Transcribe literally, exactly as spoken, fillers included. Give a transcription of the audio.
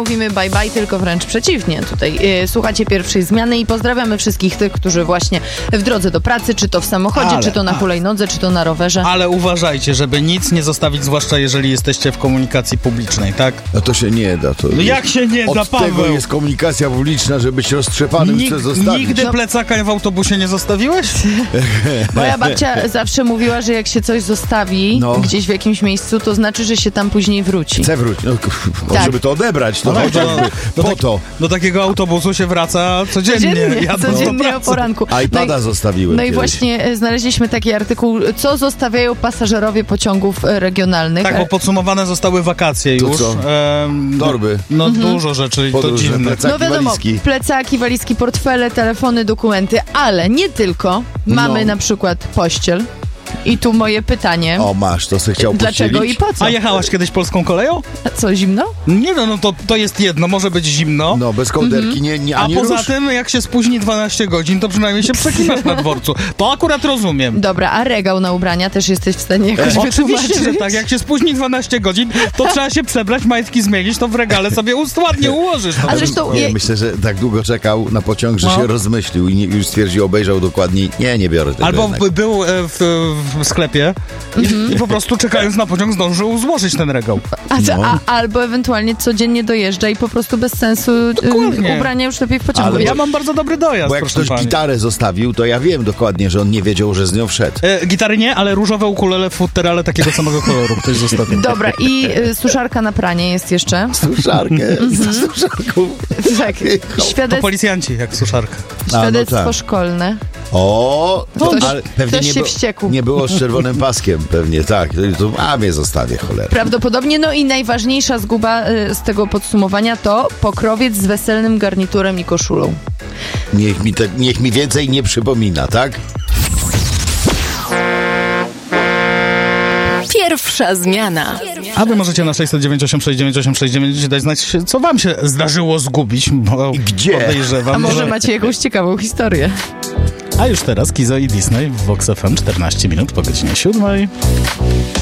mówimy bye bye, tylko wręcz przeciwnie. Tutaj yy, słuchacie pierwszej zmiany i pozdrawiamy wszystkich tych, którzy właśnie w drodze do pracy, czy to w samochodzie, ale, czy to na hulajnodze, czy to na rowerze. Ale uważajcie, żeby nic nie zostawić, zwłaszcza jeżeli jesteście w komunikacji publicznej, tak? No to się nie da. To no jak się nie od da, Paweł? Od tego jest komunikacja publiczna, żeby być roztrzepanym, Nig- chce zostawić. Nigdy No. plecaka w autobusie nie zostawiłeś? Moja babcia zawsze mówiła, że jak się coś zostawi No. gdzieś w jakimś miejscu, to znaczy, że się tam później wróci. Chce wrócić. No, Tak. żeby to odebrać, to No tak, chodzi no, jakby no po tak- to. Do takiego autobusu się wraca codziennie. Codziennie, jadąc do codziennie o pracy. poranku. iPada no i, zostawiłem No i kiedyś. właśnie e, znaleźliśmy taki artykuł, co zostawiają pasażerowie pociągów e, regionalnych. Tak, bo podsumowane zostały wakacje To już. co? Em, Torby. No Mhm. dużo rzeczy, Podróżne to dziwne. plecaki, No wiadomo, walizki. plecaki, walizki, portfele, telefony, dokumenty, ale nie tylko. Mamy No. na przykład pościel. I tu moje pytanie. O, masz, to se chciał Dlaczego pościelić? i po co? A jechałaś kiedyś polską koleją? A co, zimno? Nie no, no to, to jest jedno, może być zimno. No, bez kołderki nie, nie A ani poza rusz. tym, jak się spóźni dwanaście godzin, to przynajmniej się przekinasz na dworcu. To akurat rozumiem. Dobra, a regał na ubrania też jesteś w stanie jakoś Oczywiście, wytłumaczyć? że tak. Jak się spóźni dwanaście godzin, to trzeba się przebrać, majtki zmienić, to w regale sobie ust- ładnie ułożysz. A zresztą Nie, je, myślę, że tak długo czekał na pociąg, że No. się rozmyślił i nie, już stwierdził, obejrzał dokładnie. Nie, nie biorę tego Albo jednak. by- był e, w, w sklepie i, i po prostu czekając na pociąg zdążył złożyć ten regał. a, co- No. a, albo ewentualnie codziennie dojeżdża i po prostu bez sensu y, Dokładnie. ubrania już lepiej w pociągu. Ale jest. Ja mam bardzo dobry dojazd, Bo jak proszę ktoś pani. gitarę zostawił, to ja wiem dokładnie, że on nie wiedział, że z nią wszedł. E, gitary nie, ale różowe ukulele w futterale takiego samego koloru ktoś zostawił. Dobra, i y, suszarka na pranie jest jeszcze. Suszarkę, za suszarką. Tak, To świadectwo, policjanci jak suszarka. świadectwo A, no tak. szkolne. O, to, Ktoś- ale pewnie ktoś nie, się było- wściekł. nie było z czerwonym paskiem, pewnie tak. To, a mnie zostawię, cholera. Prawdopodobnie, no i najważniejsza zguba y, z tego podsumowania to pokrowiec z weselnym garniturem i koszulą. Niech mi, te, niech mi więcej nie przypomina, tak? Pierwsza zmiana. A wy możecie na sześćset dziewięćdziesiąt osiem sześćset dziewięćdziesiąt osiem sześćset dziewięćdziesiąt dać znać, co wam się zdarzyło zgubić. Bo I gdzie? Podejrzewam, A może że... macie jakąś ciekawą historię? A już teraz Kizo i Disney w Vox F M czternaście minut po godzinie siódmej.